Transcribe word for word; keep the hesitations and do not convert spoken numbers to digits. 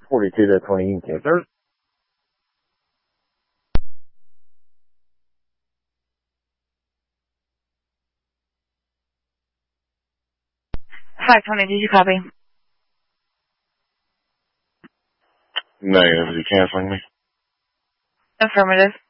forty-two to twenty, you can cancel. five twenty, did you copy? Negative. Is he canceling me? Affirmative.